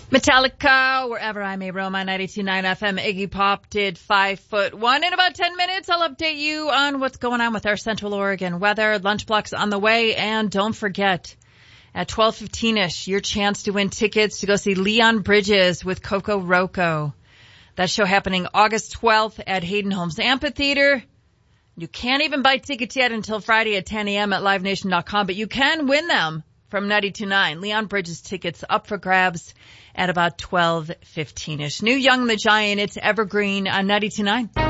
Metallica, Wherever I May Roam on 92.9 FM. Iggy Pop did 5'1". In about 10 minutes, I'll update you on what's going on with our Central Oregon weather. Lunch blocks on the way. And don't forget, at 12:15ish, your chance to win tickets to go see Leon Bridges with Coco Roco. That show happening August 12th at Hayden Homes Amphitheater. You can't even buy tickets yet until Friday at 10 a.m. at livenation.com, but you can win them from 92.9. Leon Bridges tickets up for grabs at about 12:15ish. New Young the Giant, it's Evergreen on 92.9.